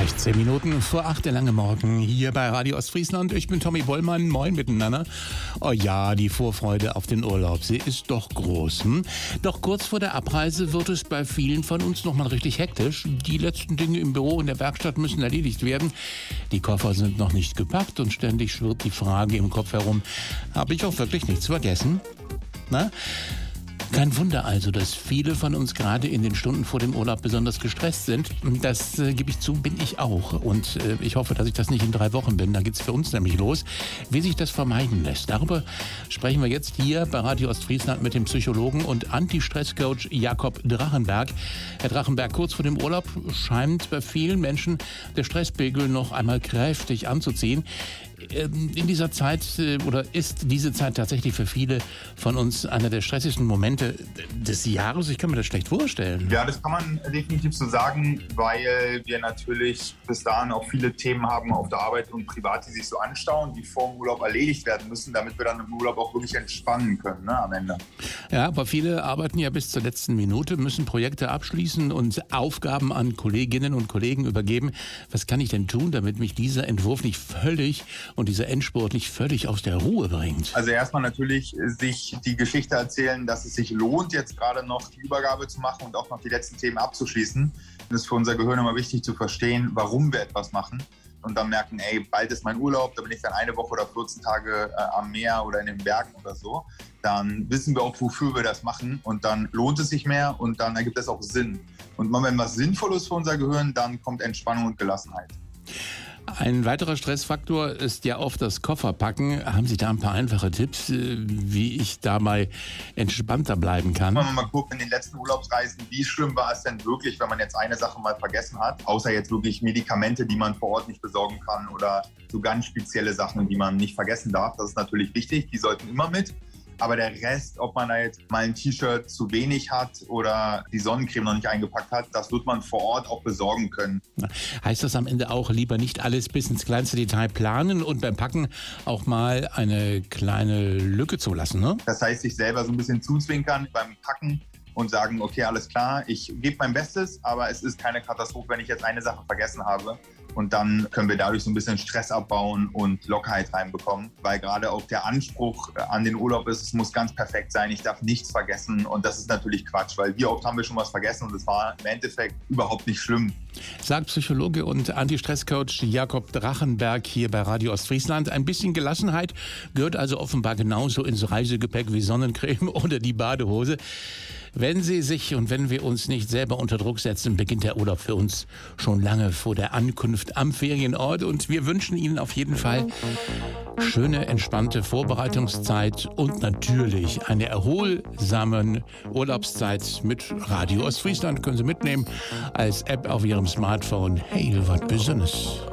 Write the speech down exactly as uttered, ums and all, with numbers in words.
Gleich zehn Minuten vor acht, der lange Morgen hier bei Radio Ostfriesland. Ich bin Tommy Bollmann, moin miteinander. Oh ja, die Vorfreude auf den Urlaub, sie ist doch groß. Hm? Doch kurz vor der Abreise wird es bei vielen von uns nochmal richtig hektisch. Die letzten Dinge im Büro und der Werkstatt müssen erledigt werden. Die Koffer sind noch nicht gepackt und ständig schwirrt die Frage im Kopf herum, habe ich auch wirklich nichts vergessen? Na? Kein Wunder also, dass viele von uns gerade in den Stunden vor dem Urlaub besonders gestresst sind. Das äh, gebe ich zu, bin ich auch. Und äh, ich hoffe, dass ich das nicht in drei Wochen bin. Da geht es für uns nämlich los. Wie sich das vermeiden lässt, darüber sprechen wir jetzt hier bei Radio Ostfriesland mit dem Psychologen und Anti-Stress-Coach Jakob Drachenberg. Herr Drachenberg, kurz vor dem Urlaub scheint bei vielen Menschen der Stresspegel noch einmal kräftig anzuziehen. In dieser Zeit oder ist diese Zeit tatsächlich für viele von uns einer der stressigsten Momente des Jahres? Ich kann mir das schlecht vorstellen. Ja, das kann man definitiv so sagen, weil wir natürlich bis dahin auch viele Themen haben auf der Arbeit und privat, die sich so anstauen, die vor dem Urlaub erledigt werden müssen, damit wir dann im Urlaub auch wirklich entspannen können, ne, am Ende. Ja, aber viele arbeiten ja bis zur letzten Minute, müssen Projekte abschließen und Aufgaben an Kolleginnen und Kollegen übergeben. Was kann ich denn tun, damit mich dieser Entwurf nicht völlig und dieser Endspurt nicht völlig aus der Ruhe bringt? Also erstmal natürlich sich die Geschichte erzählen, dass es sich lohnt, jetzt gerade noch die Übergabe zu machen und auch noch die letzten Themen abzuschließen. Das ist für unser Gehirn immer wichtig zu verstehen, warum wir etwas machen. Und dann merken, ey, bald ist mein Urlaub, da bin ich dann eine Woche oder vierzehn Tage äh, am Meer oder in den Bergen oder so. Dann wissen wir auch, wofür wir das machen und dann lohnt es sich mehr und dann ergibt es auch Sinn. Und wenn was sinnvoll ist für unser Gehirn, dann kommt Entspannung und Gelassenheit. Ein weiterer Stressfaktor ist ja oft das Kofferpacken. Haben Sie da ein paar einfache Tipps, wie ich dabei entspannter bleiben kann? Wenn man mal guckt in den letzten Urlaubsreisen, wie schlimm war es denn wirklich, wenn man jetzt eine Sache mal vergessen hat? Außer jetzt wirklich Medikamente, die man vor Ort nicht besorgen kann oder so ganz spezielle Sachen, die man nicht vergessen darf. Das ist natürlich wichtig, die sollten immer mit. Aber der Rest, ob man da jetzt mal ein T-Shirt zu wenig hat oder die Sonnencreme noch nicht eingepackt hat, das wird man vor Ort auch besorgen können. Heißt das am Ende auch, lieber nicht alles bis ins kleinste Detail planen und beim Packen auch mal eine kleine Lücke zulassen, ne? Das heißt, sich selber so ein bisschen zuzwinkern beim Packen und sagen, okay, alles klar, ich gebe mein Bestes, aber es ist keine Katastrophe, wenn ich jetzt eine Sache vergessen habe. Und dann können wir dadurch so ein bisschen Stress abbauen und Lockerheit reinbekommen, weil gerade auch der Anspruch an den Urlaub ist, es muss ganz perfekt sein, ich darf nichts vergessen und das ist natürlich Quatsch, weil wie oft haben wir schon was vergessen und es war im Endeffekt überhaupt nicht schlimm. Sagt Psychologe und Anti-Stress-Coach Jakob Drachenberg hier bei Radio Ostfriesland. Ein bisschen Gelassenheit gehört also offenbar genauso ins Reisegepäck wie Sonnencreme oder die Badehose. Wenn Sie sich und wenn wir uns nicht selber unter Druck setzen, beginnt der Urlaub für uns schon lange vor der Ankunft am Ferienort. Und wir wünschen Ihnen auf jeden Fall schöne, entspannte Vorbereitungszeit und natürlich eine erholsame Urlaubszeit mit Radio Ostfriesland. Können Sie mitnehmen als App auf Ihrem Smartphone. Hey, was Besonderes.